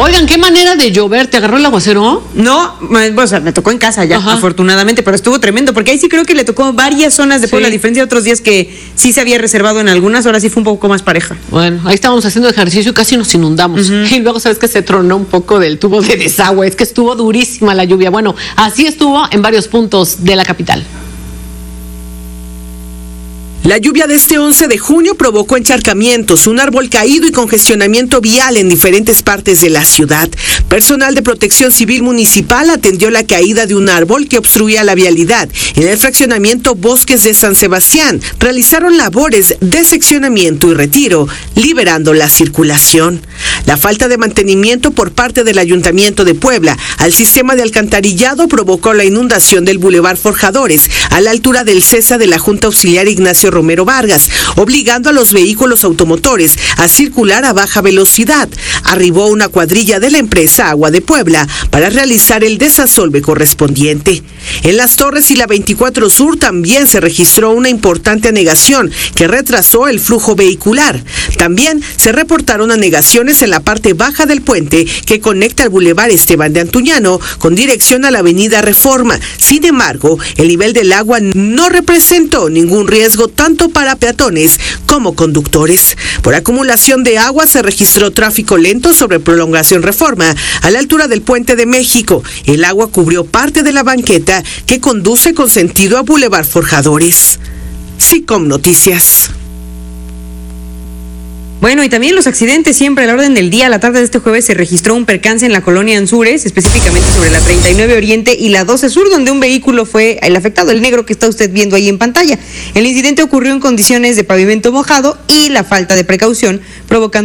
Oigan, qué manera de llover. ¿Te agarró el aguacero? No, o sea, me tocó en casa ya, afortunadamente, pero estuvo tremendo, porque ahí sí creo que le tocó varias zonas de Puebla, a diferencia de otros días que sí se había reservado en algunas, ahora sí fue un poco más pareja. Bueno, ahí estábamos haciendo ejercicio y casi nos inundamos. Y luego, ¿sabes que se tronó un poco del tubo de desagüe? Es que estuvo durísima la lluvia. Bueno, así estuvo en varios puntos de la capital. La lluvia de este 11 de junio provocó encharcamientos, un árbol caído y congestionamiento vial en diferentes partes de la ciudad. Personal de Protección Civil Municipal atendió la caída de un árbol que obstruía la vialidad en el fraccionamiento Bosques de San Sebastián. Realizaron labores de seccionamiento y retiro, liberando la circulación. La falta de mantenimiento por parte del Ayuntamiento de Puebla al sistema de alcantarillado provocó la inundación del Boulevard Forjadores a la altura del CESA de la Junta Auxiliar Ignacio Romero Vargas, obligando a los vehículos automotores a circular a baja velocidad. Arribó una cuadrilla de la empresa Agua de Puebla para realizar el desasolve correspondiente. En Las Torres y la 24 Sur también se registró una importante anegación que retrasó el flujo vehicular. También se reportaron anegaciones en la parte baja del puente que conecta el Boulevard Esteban de Antuñano con dirección a la Avenida Reforma. Sin embargo, el nivel del agua no representó ningún riesgo tanto para peatones como conductores. Por acumulación de agua se registró tráfico lento sobre Prolongación Reforma a la altura del Puente de México. El agua cubrió parte de la banqueta que conduce con sentido a Boulevard Forjadores. SICOM Noticias. Bueno, y también los accidentes, siempre a la orden del día. A la tarde de este jueves se registró un percance en la colonia Anzures, específicamente sobre la 39 Oriente y la 12 Sur, donde un vehículo fue el afectado, el negro que está usted viendo ahí en pantalla. El incidente ocurrió en condiciones de pavimento mojado y la falta de precaución, provocando